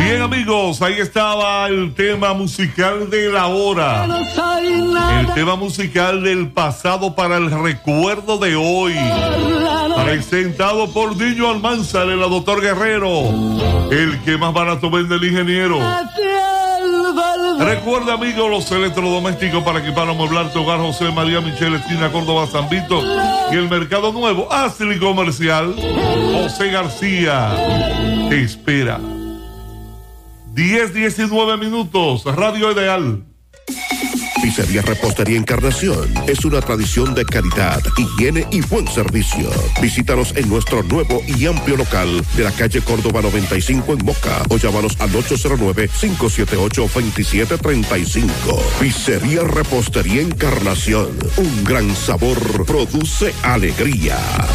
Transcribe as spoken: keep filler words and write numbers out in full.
Bien, amigos, ahí estaba el tema musical de la hora. El tema musical del pasado para el recuerdo de hoy. Presentado por Diño Almanzar, el doctor Guerrero. El que más barato vende el ingeniero. Recuerda, amigos, los electrodomésticos para equipar o amueblar tu hogar. José María Michel, esquina Córdoba, San Vito. Y el Mercado Nuevo, Astri Comercial. José García te espera. diez, diecinueve minutos, Radio Ideal. Pizzería Repostería Encarnación es una tradición de calidad, higiene y buen servicio. Visítanos en nuestro nuevo y amplio local de la calle Córdoba noventa y cinco en Moca o llámanos al ocho cero nueve, cinco siete ocho, dos siete tres cinco. Pizzería Repostería Encarnación, un gran sabor produce alegría.